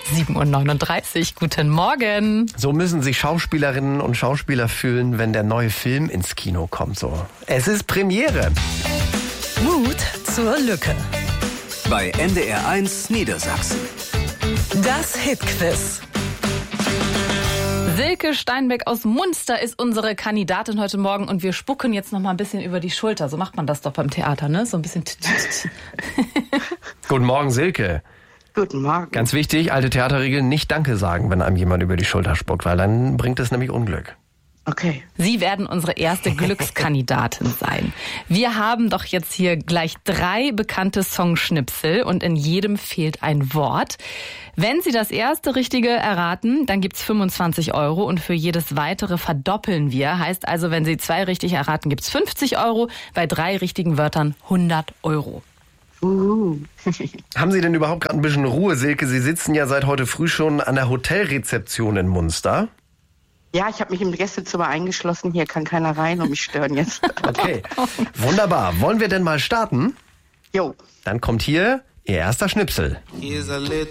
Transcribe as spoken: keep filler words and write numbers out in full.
sieben Uhr neununddreißig. Guten Morgen. So müssen sich Schauspielerinnen und Schauspieler fühlen, wenn der neue Film ins Kino kommt. So, es ist Premiere. Mut zur Lücke. Bei N D R eins Niedersachsen. Das Hitquiz. Silke Steinbeck aus Munster ist unsere Kandidatin heute Morgen und wir spucken jetzt noch mal ein bisschen über die Schulter. So macht man das doch beim Theater, ne? So ein bisschen. Guten Morgen, Silke. Guten Morgen. Ganz wichtig, alte Theaterregeln, nicht Danke sagen, wenn einem jemand über die Schulter spuckt, weil dann bringt es nämlich Unglück. Okay. Sie werden unsere erste Glückskandidatin sein. Wir haben doch jetzt hier gleich drei bekannte Songschnipsel und in jedem fehlt ein Wort. Wenn Sie das erste Richtige erraten, dann gibt's fünfundzwanzig Euro und für jedes weitere verdoppeln wir. Heißt also, wenn Sie zwei richtig erraten, gibt's fünfzig Euro, bei drei richtigen Wörtern hundert Euro. Uh. Haben Sie denn überhaupt gerade ein bisschen Ruhe, Silke? Sie sitzen ja seit heute früh schon an der Hotelrezeption in Munster. Ja, ich habe mich im Gästezimmer eingeschlossen. Hier kann keiner rein und mich stören jetzt. Okay, wunderbar. Wollen wir denn mal starten? Jo. Dann kommt hier Ihr erster Schnipsel.